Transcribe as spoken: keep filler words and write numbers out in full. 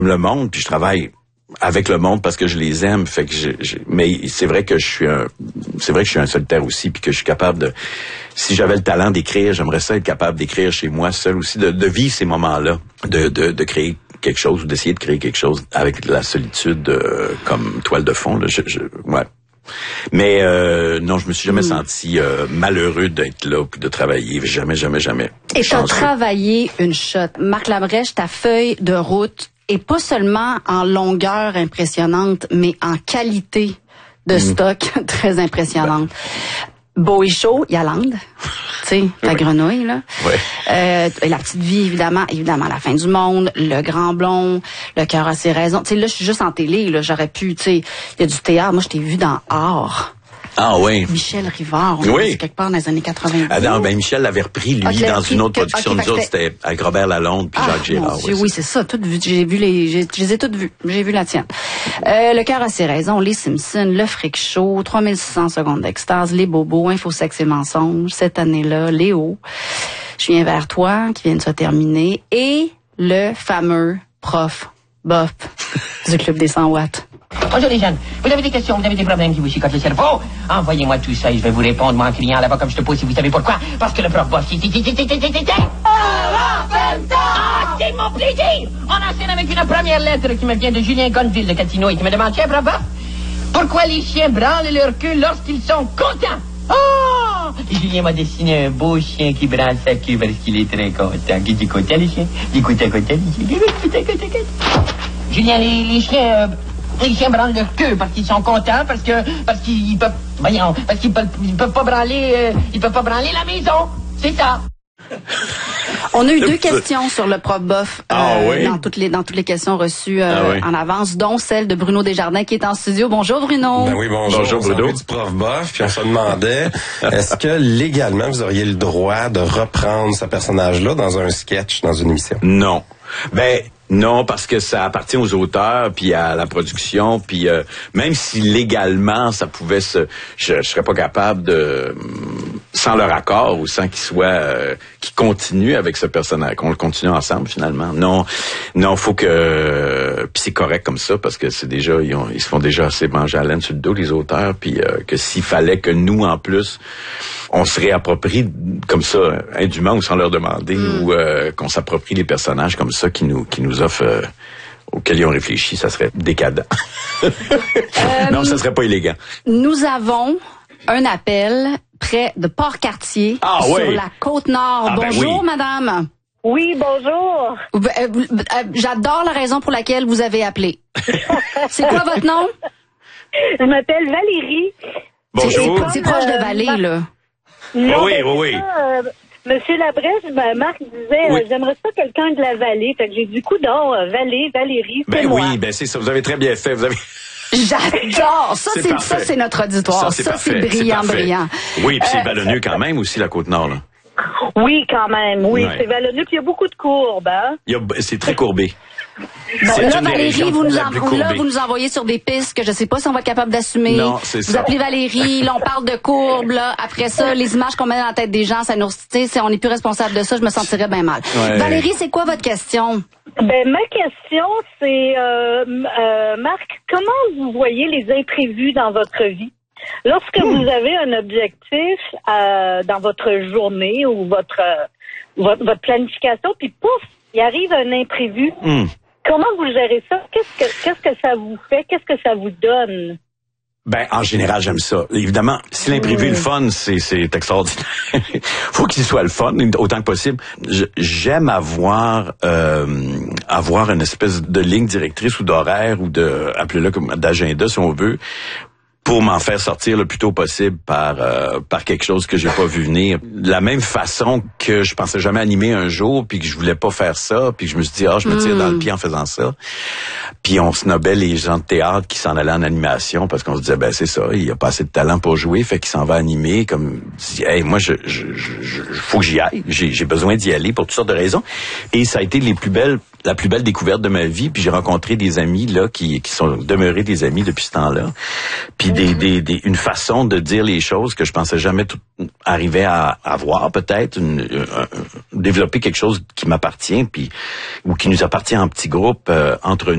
le monde, puis je travaille avec le monde parce que je les aime. Fait que je, je, mais c'est vrai que je suis un, c'est vrai que je suis un solitaire aussi, puis que je suis capable de, si j'avais le talent d'écrire, j'aimerais ça être capable d'écrire chez moi seul aussi, de, de vivre ces moments-là, de, de, de créer quelque chose ou d'essayer de créer quelque chose avec la solitude euh, comme toile de fond. Là, je, je, ouais. Mais euh, non, je me suis jamais mmh. senti euh, malheureux d'être là puis de travailler. Jamais, jamais, jamais. Et t'as travaillé une shot. Marc Labrèche, ta feuille de route est pas seulement en longueur impressionnante, mais en qualité de mmh. stock très impressionnante. Beau et chaud, Yolande, tu sais, ta oui. grenouille, là. Oui. Euh, la petite vie, évidemment, évidemment, la fin du monde, le grand blond, le cœur a ses raisons. Tu sais, là, je suis juste en télé, là, j'aurais pu, tu sais, il y a du théâtre. Moi, je t'ai vu dans Art. Ah oui. Michel Rivard, on oui. quelque part dans les années quatre-vingt-dix. Ah non, ben Michel l'avait repris, lui, ah, dans une autre que, production. Okay, nous autres, c'était avec Robert Lalonde puis ah, Jacques Gérard. Dieu, oui, c'est ça. Toutes vues. J'ai vu les, j'ai, je les ai toutes vues. J'ai vu la tienne. Euh, le cœur a ses raisons, les Simpsons, le Freak Show, trois mille six cents secondes d'extase, les bobos, Info, sexe et mensonges, cette année-là, Léo, Je viens vers toi, qui vient de se terminer, et le fameux prof bof du Club des cent watts. Bonjour les jeunes, vous avez des questions, vous avez des problèmes qui vous chicotent le cerveau? Envoyez-moi tout ça et je vais vous répondre, moi, en criant là-bas comme je te pose, si vous savez pourquoi. Parce que le prof boss, c'est... Ah, c'est mon plaisir! On enchaîne avec une première lettre qui me vient de Julien Gonville de Catino et qui me demande, tiens, prof boss, pourquoi les chiens branlent leur queue lorsqu'ils sont contents? Oh! Et Julien m'a dessiné un beau chien qui branle sa queue parce qu'il est très content. Qui dit content, les chiens? Dit content, content, les chiens. Content, content, content. Julien, les, les chiens... Euh, Les chiens branlent leur queue parce qu'ils sont contents, parce que parce qu'ils peuvent, voyons, parce qu'ils peuvent, ils peuvent pas branler, euh, ils peuvent pas branler la maison. C'est ça. On a eu deux questions sur le prof bof euh, ah, oui? dans toutes les dans toutes les questions reçues euh, ah, oui. en avance, dont celle de Bruno Desjardins qui est en studio. Bonjour Bruno. Ben oui, bonjour. Bonjour Bruno. On du prof bof, puis on se demandait est-ce que légalement vous auriez le droit de reprendre ce personnage-là dans un sketch, dans une émission? Non. Ben non, parce que ça appartient aux auteurs, puis à la production, puis euh, même si légalement ça pouvait se, je, je serais pas capable de, sans leur accord ou sans qu'ils soient, euh, qu'ils continuent avec ce personnage, qu'on le continue ensemble finalement. Non, non, faut que, puis c'est correct comme ça parce que c'est déjà, ils, ont, ils se font déjà assez manger à laine sur le dos les auteurs, puis euh, que s'il fallait que nous en plus on se réapproprie comme ça indûment ou sans leur demander mm. ou euh, qu'on s'approprie les personnages comme ça qui nous qui nous offrent euh, auxquels ils ont réfléchi, ça serait décadent. euh, non, ça serait pas élégant. Nous avons un appel près de Port-Cartier ah, sur oui. la Côte-Nord. Ah, bonjour ben oui. madame. Oui, bonjour. Euh, euh, j'adore la raison pour laquelle vous avez appelé. C'est quoi votre nom? Je m'appelle Valérie. Bonjour. C'est, c'est proche de Vallée, là. Non, oui, ben, oui, oui. Ça, euh, Monsieur Labrèche, ben, Marc disait, oui. euh, j'aimerais ça quelqu'un de la vallée. Fait que j'ai du coup, non, euh, Vallée, Valérie, c'est ben moi. oui, ben c'est ça. Vous avez très bien fait. Vous avez. J'adore! Ça, c'est, c'est ça, c'est notre auditoire. Ça, c'est, ça, c'est brillant, c'est brillant. Oui, puis c'est Euh, ballonneux quand même aussi, la Côte-Nord, là. Oui, quand même. Oui, Ouais. c'est vallonneux. Puis il y a beaucoup de courbes, hein? Il y a, c'est très courbé. Bon, C'est là, une des Valérie, régions vous nous, la en, plus là, courbée. vous nous envoyez sur des pistes que je sais pas si on va être capable d'assumer. Non, c'est vous ça. appelez Valérie, là, on parle de courbes, là. Après ça, les images qu'on met dans la tête des gens, ça nous, tu sais, on n'est plus responsable de ça, je me sentirais bien mal. Ouais. Valérie, c'est quoi votre question? Ben, ma question, c'est, euh, euh, Marc, comment vous voyez les imprévus dans votre vie? Lorsque mmh. vous avez un objectif euh, dans votre journée ou votre, euh, votre votre planification, puis pouf, il arrive un imprévu. Mmh. Comment vous gérez ça? Qu'est-ce que qu'est-ce que ça vous fait? Qu'est-ce que ça vous donne? Ben, en général, j'aime ça. Évidemment, si l'imprévu est le fun, c'est, c'est extraordinaire. Faut qu'il soit le fun, autant que possible. Je, j'aime avoir, euh, avoir une espèce de ligne directrice ou d'horaire ou de, appelez-le comme d'agenda, si on veut, pour m'en faire sortir le plus tôt possible par euh, par quelque chose que j'ai pas vu venir. De la même façon que je pensais jamais animer un jour, puis que je voulais pas faire ça, puis que je me suis dit, ah, je me tire mmh. dans le pied en faisant ça. Puis on snobait les gens de théâtre qui s'en allaient en animation parce qu'on se disait, ben c'est ça, il a pas assez de talent pour jouer, fait qu'il s'en va animer. Comme, hey, moi, je, je, je, je faut que j'y aille. J'ai, j'ai besoin d'y aller pour toutes sortes de raisons. Et ça a été les plus belles, la plus belle découverte de ma vie. Puis j'ai rencontré des amis là qui qui sont demeurés des amis depuis ce temps-là. Puis Des, des, des, une façon de dire les choses que je pensais jamais tout, arriver à avoir, peut-être, une, un, développer quelque chose qui m'appartient, puis ou qui nous appartient en petits groupes euh, entre nous.